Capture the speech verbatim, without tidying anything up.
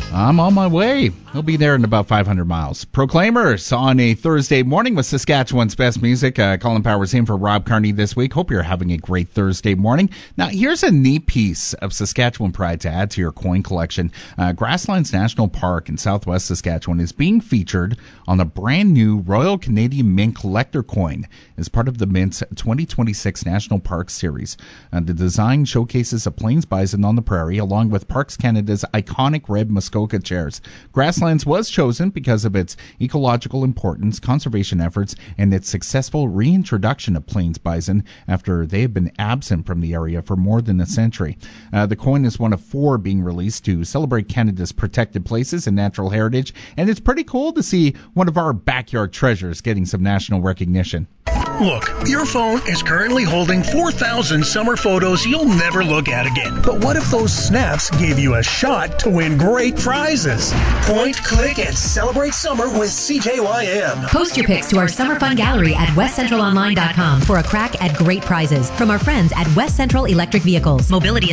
I'm on my way. He'll be there in about five hundred miles. Proclaimers on a Thursday morning with Saskatchewan's best music. Uh, Colin Powers in for Rob Carney this week. Hope you're having a great Thursday morning. Now, here's a neat piece of Saskatchewan pride to add to your coin collection. Uh, Grasslands National Park in southwest Saskatchewan is being featured on the brand new Royal Canadian Mint Collector Coin as part of the Mint's twenty twenty-six National Park Series. Uh, the design showcases a plains bison on the prairie along with Parks Canada's iconic red Muskoka chairs. Grasslands was chosen because of its ecological importance, conservation efforts, and its successful reintroduction of plains bison after they have been absent from the area for more than a century. Uh, the coin is one of four being released to celebrate Canada's protected places and natural heritage, and it's pretty cool to see one of our backyard treasures getting some national recognition. Look, your phone is currently holding four thousand summer photos you'll never look at again. But what if those snaps gave you a shot to win great prizes? Point, click, and celebrate summer with C J Y M. Post your pics to our Summer Fun Gallery at west central online dot com for a crack at great prizes from our friends at West Central Electric Vehicles. Mobility